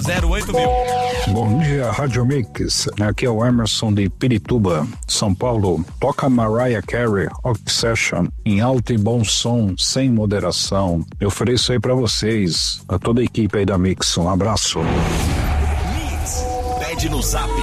0800. Bom dia, Rádio Mix. Aqui é o Emerson de Pirituba, São Paulo. Toca Mariah Carey, Obsession, em alto e bom som, sem moderação. Eu ofereço aí pra vocês, a toda a equipe aí da Mix. Um abraço. Mix, pede no Zap